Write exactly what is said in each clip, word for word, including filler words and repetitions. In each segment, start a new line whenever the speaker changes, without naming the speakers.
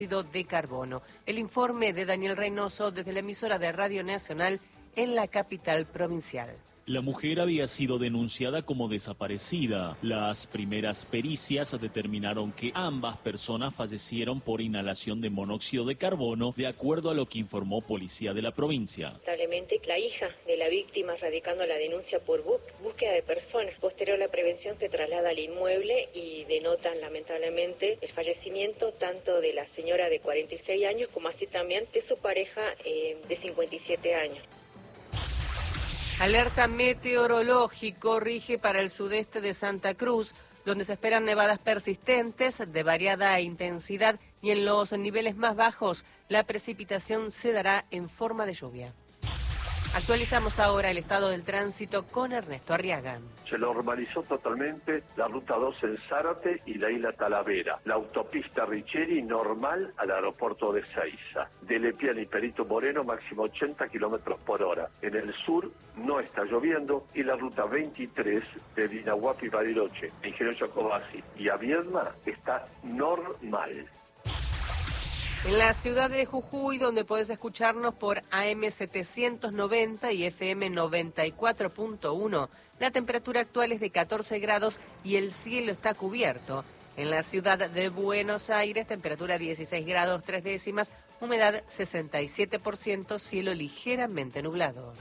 de carbono. El informe de Daniel Reynoso desde la emisora de Radio Nacional en la capital provincial.
La mujer había sido denunciada como desaparecida. Las primeras pericias determinaron que ambas personas fallecieron por inhalación de monóxido de carbono, de acuerdo a lo que informó Policía de la provincia.
Lamentablemente, la hija de la víctima, radicando la denuncia por bú búsqueda de personas. Posterior a la prevención, se traslada al inmueble y denotan lamentablemente el fallecimiento tanto de la señora de cuarenta y seis años como así también de su pareja eh, de cincuenta y siete años.
Alerta meteorológico rige para el sudeste de Santa Cruz, donde se esperan nevadas persistentes de variada intensidad y en los niveles más bajos la precipitación se dará en forma de lluvia. Actualizamos ahora el estado del tránsito con Ernesto Arriaga.
Se normalizó totalmente la ruta dos en Zárate y la isla Talavera. La autopista Richeri normal al aeropuerto de Seiza. De Lepiana y Perito Moreno máximo ochenta kilómetros por hora. En el sur no está lloviendo y la ruta veintitrés de Dinahuapi y Bariloche, Ingeniero Jacobasi y a Viedma está normal.
En la ciudad de Jujuy, donde podés escucharnos por A M setecientos noventa y F M noventa y cuatro punto uno, la temperatura actual es de catorce grados y el cielo está cubierto. En la ciudad de Buenos Aires, temperatura dieciséis grados tres décimas, humedad sesenta y siete por ciento, cielo ligeramente nublado.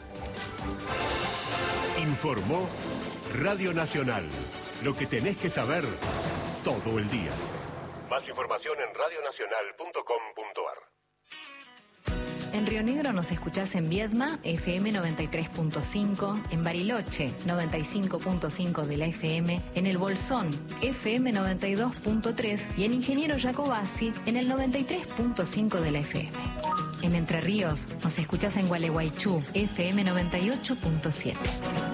Informó Radio Nacional. Lo que tenés que saber todo el día. Más información en radio nacional punto com punto ar.
En Río Negro nos escuchás en Viedma, F M noventa y tres punto cinco, en Bariloche, noventa y cinco punto cinco de la F M, en El Bolsón, F M noventa y dos punto tres y en Ingeniero Jacobasi, en el noventa y tres punto cinco de la F M. En Entre Ríos nos escuchás en Gualeguaychú, F M noventa y ocho punto siete.